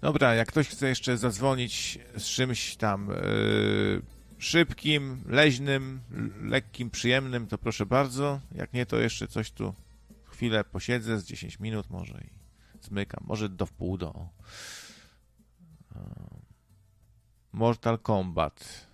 Dobra, jak ktoś chce jeszcze zadzwonić z czymś tam szybkim, leźnym, lekkim, przyjemnym, to proszę bardzo. Jak nie, to jeszcze coś tu chwilę posiedzę, z 10 minut może i zmykam. Może do wpół do. Mortal Kombat.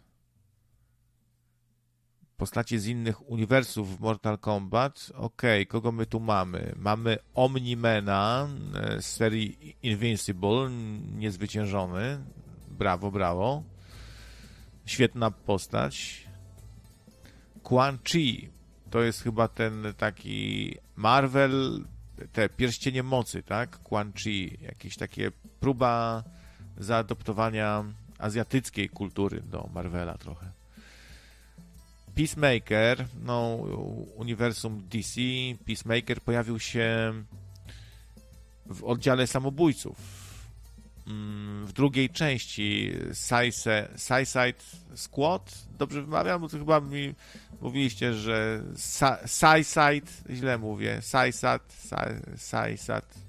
Postacie z innych uniwersów w Mortal Kombat. Okej, kogo my tu mamy? Mamy Omnimana z serii Invincible, niezwyciężony. Brawo, brawo. Świetna postać. Quan Chi. To jest chyba ten taki Marvel, te pierścienie mocy, tak? Quan Chi. Jakieś takie próba zaadoptowania azjatyckiej kultury do Marvela trochę. Peacemaker, no uniwersum DC. Peacemaker pojawił się w oddziale samobójców. W drugiej części Suicide Squad, dobrze wymawiam, bo to chyba mi mówiliście, że Suicide, źle mówię, Sąsiad,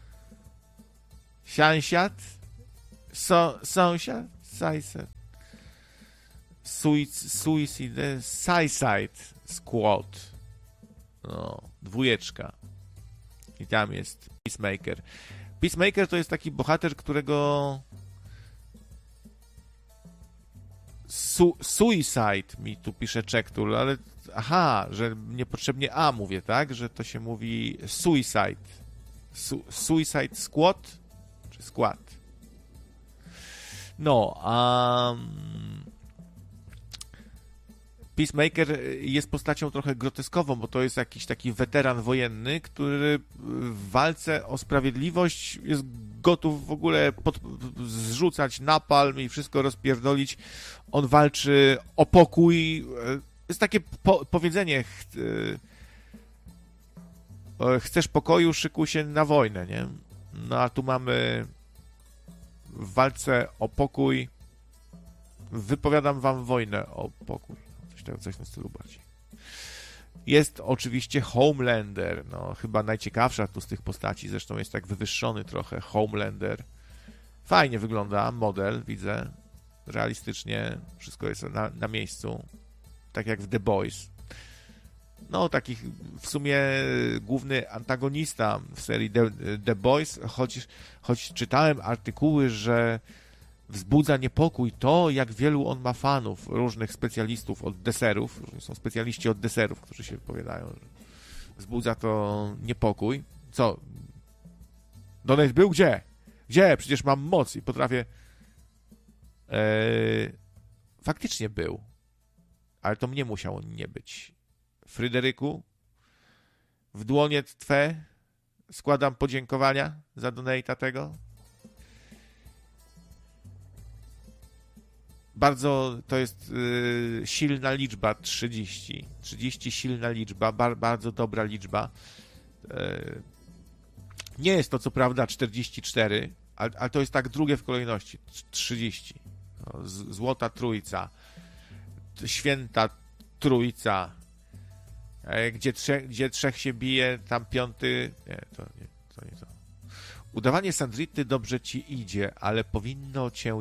Suicide Squad, no, 2 i tam jest Peacemaker. Peacemaker to jest taki bohater, którego Suicide mi tu pisze Czektul, ale aha, że niepotrzebnie A mówię, tak? Że to się mówi Suicide. Suicide Squad? Czy Squad? No, Peacemaker jest postacią trochę groteskową, bo to jest jakiś taki weteran wojenny, który w walce o sprawiedliwość jest gotów w ogóle zrzucać napalm i wszystko rozpierdolić. On walczy o pokój. Jest takie powiedzenie, chcesz pokoju, szykuj się na wojnę, nie? No a tu mamy w walce o pokój, wypowiadam wam wojnę o pokój. Coś w stylu bardziej. Jest oczywiście Homelander, no chyba najciekawsza tu z tych postaci, zresztą jest tak wywyższony trochę Homelander. Fajnie wygląda model, widzę, realistycznie, wszystko jest na miejscu, tak jak w The Boys. No takich w sumie główny antagonista w serii The Boys, choć czytałem artykuły, że wzbudza niepokój to, jak wielu on ma fanów, różnych specjalistów od deserów. Są specjaliści od deserów, którzy się wypowiadają, że wzbudza to niepokój. Co? Donate był? Gdzie? Gdzie? Przecież mam moc i potrafię... Faktycznie był. Ale to mnie musiało nie być. Fryderyku, w dłonie twe składam podziękowania za donate'a tego. Bardzo to jest silna liczba, 30. 30 silna liczba, bardzo dobra liczba. Nie jest to co prawda 44, ale to jest tak drugie w kolejności, 30. No, Złota Trójca, Święta Trójca, gdzie trzech się bije, tam piąty... Nie, to nie to. Udawanie Sandrity dobrze ci idzie, ale powinno cię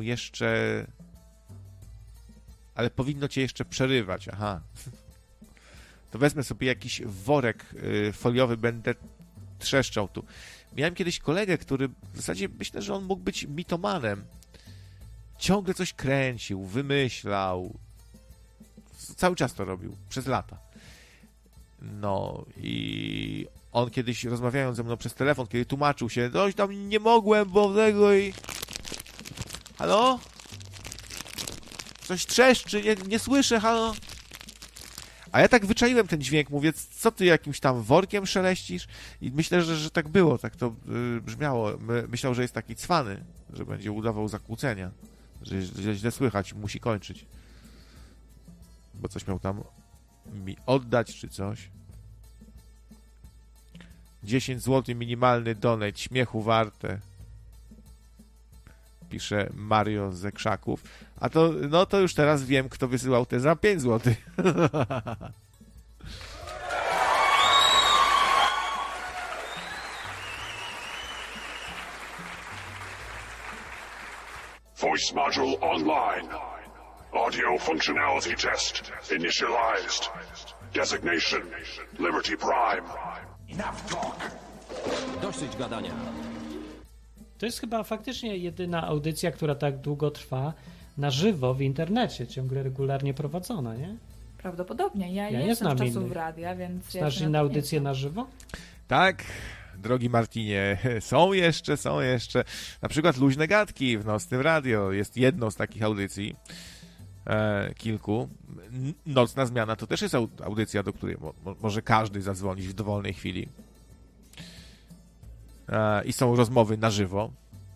jeszcze przerywać. Aha. To wezmę sobie jakiś worek foliowy, będę trzeszczał tu. Miałem kiedyś kolegę, który w zasadzie myślę, że on mógł być mitomanem. Ciągle coś kręcił, wymyślał. Cały czas to robił, przez lata. No i on kiedyś, rozmawiając ze mną przez telefon, kiedy tłumaczył się, coś tam nie mogłem, bo tego i... Halo? Coś trzeszczy, nie słyszę, halo? A ja tak wyczaiłem ten dźwięk, mówię, co ty jakimś tam workiem szeleścisz? I myślę, że tak było, tak to brzmiało. Myślał, że jest taki cwany, że będzie udawał zakłócenia, że źle słychać, musi kończyć. Bo coś miał tam mi oddać, czy coś. 10 zł minimalny donate, śmiechu warte. Pisze Mario ze Krzaków. A to, no to już teraz wiem, kto wysyłał te za 5 zł. Voice module online. Audio functionality test initialized. Designation Liberty Prime. Enough talk. Dosyć gadania. To jest chyba faktycznie jedyna audycja, która tak długo trwa na żywo w internecie, ciągle regularnie prowadzona, nie? Prawdopodobnie. Ja nie jestem znam z czasów innych. radia, więc... Znasz inne audycje na żywo? Tak, drogi Martinie, są jeszcze. Na przykład Luźne Gadki w Nocnym Radio jest jedną z takich audycji, kilku. Nocna Zmiana to też jest audycja, do której może każdy zadzwonić w dowolnej chwili. I są rozmowy na żywo.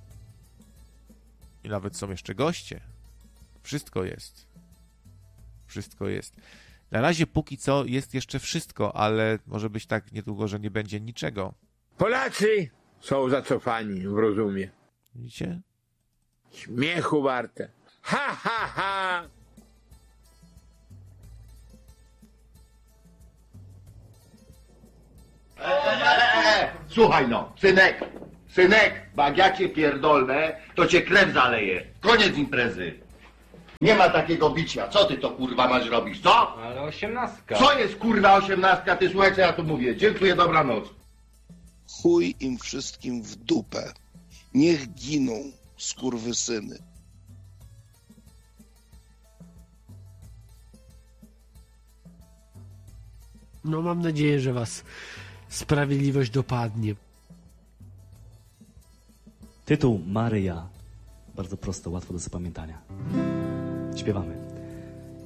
I nawet są jeszcze goście. Wszystko jest. Na razie póki co jest jeszcze wszystko, ale może być tak niedługo, że nie będzie niczego. Polacy są zacofani w rozumie. Widzicie? Śmiechu warte. Ha, ha, ha! Słuchaj no, synek, bo jak ja cię pierdolnę, to cię krew zaleje. Koniec imprezy. Nie ma takiego bicia. Co ty to kurwa masz robić, co? Ale 18. Co jest kurwa 18? Ty słuchaj, co ja tu mówię. Dziękuję, dobranoc. Chuj im wszystkim w dupę. Niech giną, skurwysyny. No mam nadzieję, że was sprawiedliwość dopadnie. Tytuł Maryja. Bardzo prosto, łatwo do zapamiętania. Śpiewamy.